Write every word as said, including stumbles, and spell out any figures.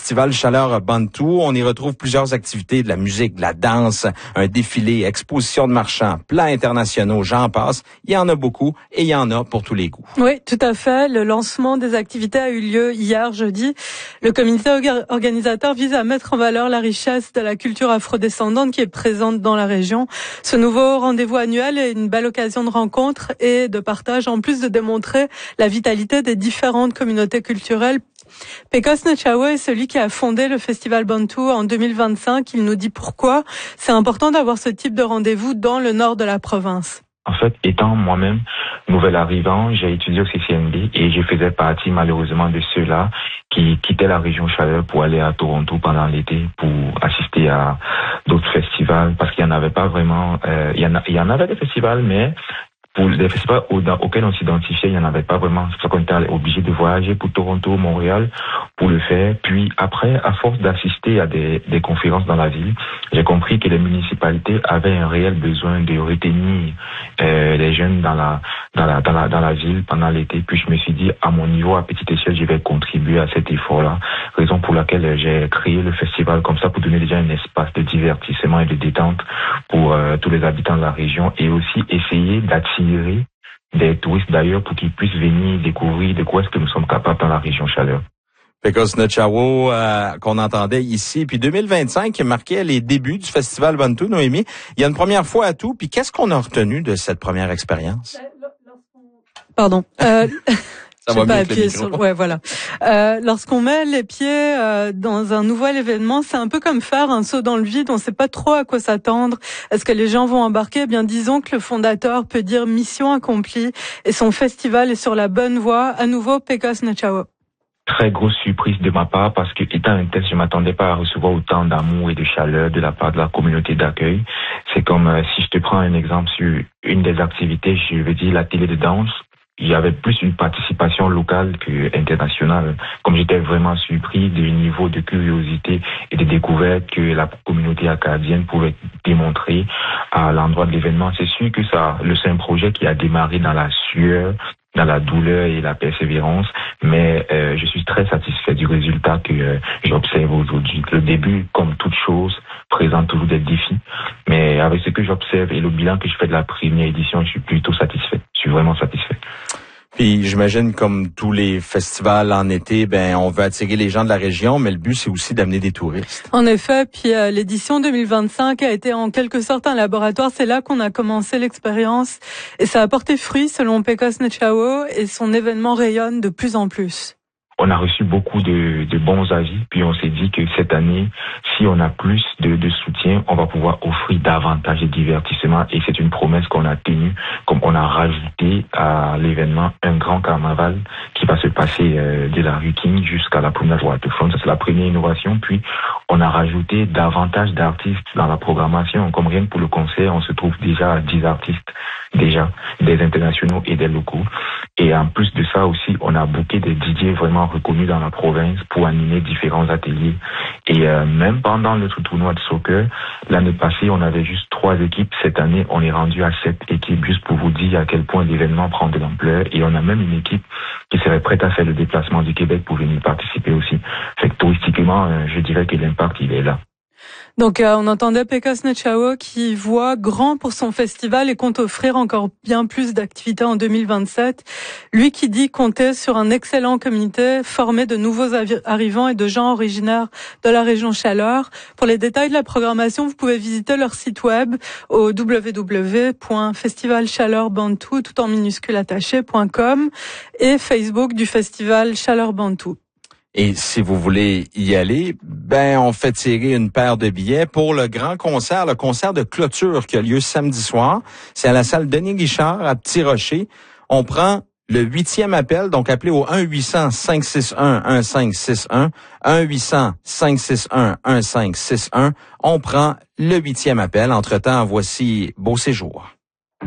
festival Chaleur Bantu. On y retrouve plusieurs activités, de la musique, de la danse, un défilé, exposition de marchands, plats internationaux, j'en passe. Il y en a beaucoup et il y en a pour tous les goûts. Oui, tout à fait. Le lancement des activités a eu lieu hier, jeudi. Le comité organisateur vise à mettre en valeur la richesse de la culture afrodescendante qui est présente dans la région. Ce nouveau rendez-vous annuel est une belle occasion de rencontre et de partage, en plus de démontrer la vitalité des différentes communautés culturelles. Pecos Nechawo est celui qui a fondé le Festival Bantu en deux mille vingt-cinq. Il nous dit pourquoi c'est important d'avoir ce type de rendez-vous dans le nord de la province. En fait, étant moi-même nouvel arrivant, j'ai étudié au C C N B et je faisais partie malheureusement de ceux-là qui quittaient la région Chaleur pour aller à Toronto pendant l'été pour assister à d'autres festivals parce qu'il n'y en avait pas vraiment. Euh, il y en a, il y en avait des festivals, mais pour les festivals auxquels on s'identifiait, il n'y en avait pas vraiment. C'est pour ça qu'on était obligé de voyager pour Toronto, Montréal pour le faire. Puis après, à force d'assister à des, des conférences dans la ville, j'ai compris que les municipalités avaient un réel besoin de retenir euh, les jeunes dans la, dans la dans la dans la ville pendant l'été. Puis je me suis dit, à mon niveau, à petite échelle, je vais contribuer à cet effort-là. Raison pour laquelle j'ai créé le festival comme ça pour donner déjà un espace de divertissement et de détente pour euh, tous les habitants de la région et aussi essayer d'attirer des touristes d'ailleurs pour qu'ils puissent venir découvrir de quoi est-ce que nous sommes capables dans la région Chaleur. Pecos Nechawo, euh, qu'on entendait ici. Puis deux mille vingt-cinq qui marquait les débuts du Festival Bantu, Noémie. Il y a une première fois à tout. Puis qu'est-ce qu'on a retenu de cette première expérience? Pardon. Euh... Ça Je va pas mieux appuyer sur... Ouais, voilà. Euh, lorsqu'on met les pieds euh, dans un nouvel événement, c'est un peu comme faire un saut dans le vide. On ne sait pas trop à quoi s'attendre. Est-ce que les gens vont embarquer? Eh bien, disons que le fondateur peut dire mission accomplie et son festival est sur la bonne voie. À nouveau, Pecos Nechawo. Très grosse surprise de ma part parce que étant un test, je m'attendais pas à recevoir autant d'amour et de chaleur de la part de la communauté d'accueil. C'est comme euh, si je te prends un exemple sur une des activités, je veux dire la télé de danse. Il y avait plus une participation locale que internationale. Comme j'étais vraiment surpris du niveau de curiosité et de découverte que la communauté acadienne pouvait démontrer à l'endroit de l'événement. C'est sûr que ça, le c'est un projet qui a démarré dans la sueur, dans la douleur et la persévérance, mais euh, je suis très satisfait du résultat que euh, j'observe aujourd'hui. Le début, comme toute chose, présente toujours des défis, mais avec ce que j'observe et le bilan que je fais de la première édition, je suis plutôt satisfait. Je suis vraiment satisfait. Puis j'imagine comme tous les festivals en été, ben on veut attirer les gens de la région, mais le but c'est aussi d'amener des touristes. En effet, puis euh, l'édition deux mille vingt-cinq a été en quelque sorte un laboratoire. C'est là qu'on a commencé l'expérience et ça a porté fruit selon Pecos Nechawo et son événement rayonne de plus en plus. On a reçu beaucoup de, de bons avis, puis on s'est dit que cette année, si on a plus de, de soutien, on va pouvoir offrir davantage de divertissement et c'est une promesse qu'on a tenue, comme on a rajouté à l'événement un grand carnaval qui va se passer euh, de la rue King jusqu'à la promenade Waterfront. Ça c'est la première innovation, puis on a rajouté davantage d'artistes dans la programmation, comme rien que pour le concert, on se trouve déjà à dix artistes déjà, des internationaux et des locaux. Et en plus de ça aussi, on a booké des D J vraiment reconnus dans la province pour animer différents ateliers. Et euh, même pendant le tournoi de soccer, l'année passée, on avait juste trois équipes. Cette année, on est rendu à sept équipes, juste pour vous dire à quel point l'événement prend de l'ampleur. Et on a même une équipe qui serait prête à faire le déplacement du Québec pour venir participer aussi. Fait que touristiquement, euh, je dirais que l'impact, il est là. Donc euh, on entendait Pecos Nechawo qui voit grand pour son festival et compte offrir encore bien plus d'activités en deux mille vingt-sept. Lui qui dit compter sur un excellent comité formé de nouveaux arrivants et de gens originaires de la région Chaleur. Pour les détails de la programmation, vous pouvez visiter leur site web au w w w point festival chaleur bantu tout en minuscule attaché point com et Facebook du festival Chaleur Bantu. Et si vous voulez y aller, ben on fait tirer une paire de billets pour le grand concert, le concert de clôture qui a lieu samedi soir. C'est à la salle Denis Guichard à Petit Rocher. On prend le huitième appel, donc appelez au un huit cents cinq six un un cinq six un, un huit cents cinq six un un cinq six un. On prend le huitième appel. Entre-temps, voici Beau Séjour.